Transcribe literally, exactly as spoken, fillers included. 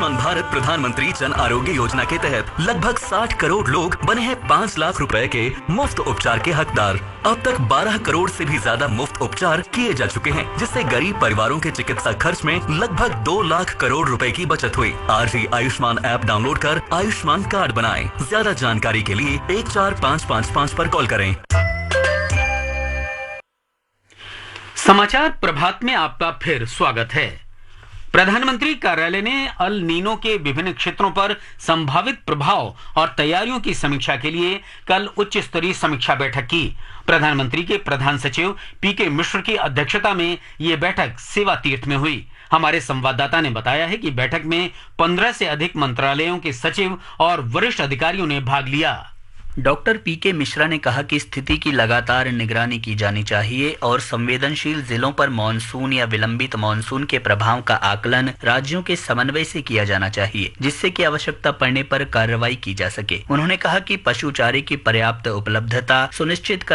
आयुष्मान भारत प्रधानमंत्री जन आरोग्य योजना के तहत लगभग साठ करोड़ लोग बने हैं पाँच लाख रुपए के मुफ्त उपचार के हकदार। अब तक बारह करोड़ से भी ज्यादा मुफ्त उपचार किए जा चुके हैं, जिससे गरीब परिवारों के चिकित्सा खर्च में लगभग दो लाख करोड़ रुपए की बचत हुई। आज ही आयुष्मान ऐप डाउनलोड कर आयुष्मान कार्ड बनाएं। ज्यादा जानकारी के लिए एक चार पाँच पाँच पाँच पर कॉल करें। समाचार प्रभात में आपका फिर स्वागत है। प्रधानमंत्री कार्यालय ने अल नीनो के विभिन्न क्षेत्रों पर संभावित प्रभाव और तैयारियों की समीक्षा के लिए कल उच्च स्तरीय समीक्षा बैठक की। प्रधानमंत्री के प्रधान सचिव पीके मिश्र की अध्यक्षता में ये बैठक सेवा तीर्थ में हुई। हमारे संवाददाता ने बताया है कि बैठक में पंद्रह से अधिक मंत्रालयों के सचिव और वरिष्ठ अधिकारियों ने भाग लिया। डॉक्टर पीके मिश्रा ने कहा कि स्थिति की लगातार निगरानी की जानी चाहिए और संवेदनशील जिलों पर मानसून या विलंबित मानसून के प्रभाव का आकलन राज्यों के समन्वय से किया जाना चाहिए, जिससे कि आवश्यकता पड़ने पर कार्रवाई की जा सके। उन्होंने कहा कि पशु चारे की पर्याप्त उपलब्धता सुनिश्चित